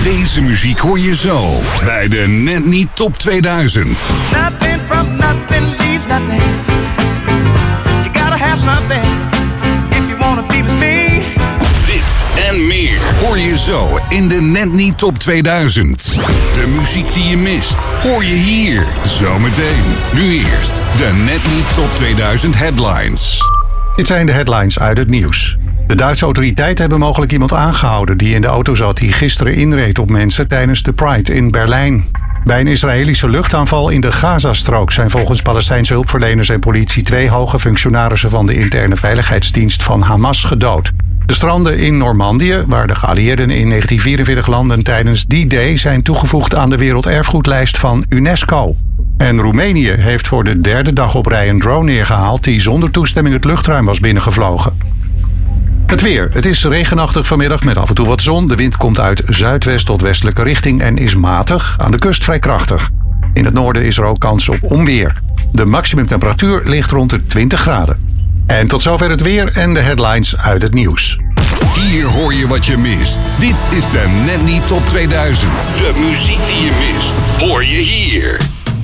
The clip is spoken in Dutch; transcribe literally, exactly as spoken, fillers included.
Deze muziek hoor je zo bij de Net Niet Top tweeduizend. Nothing from nothing leaves nothing. You gotta have something if you wanna be with me. Dit en meer hoor je zo in de Net Niet Top tweeduizend. De muziek die je mist hoor je hier zometeen. Nu eerst de Net Niet Top tweeduizend headlines. Dit zijn de headlines uit het nieuws. De Duitse autoriteiten hebben mogelijk iemand aangehouden die in de auto zat die gisteren inreed op mensen tijdens de Pride in Berlijn. Bij een Israëlische luchtaanval in de Gazastrook zijn volgens Palestijnse hulpverleners en politie twee hoge functionarissen van de interne veiligheidsdienst van Hamas gedood. De stranden in Normandië, waar de geallieerden in negentien vierenveertig landen tijdens D-Day zijn toegevoegd aan de werelderfgoedlijst van UNESCO. En Roemenië heeft voor de derde dag op rij een drone neergehaald die zonder toestemming het luchtruim was binnengevlogen. Het weer. Het is regenachtig vanmiddag met af en toe wat zon. De wind komt uit zuidwest tot westelijke richting en is matig. Aan de kust vrij krachtig. In het noorden is er ook kans op onweer. De maximumtemperatuur ligt rond de twintig graden. En tot zover het weer en de headlines uit het nieuws. Hier hoor je wat je mist. Dit is de Net Niet Top tweeduizend. De muziek die je mist hoor je hier.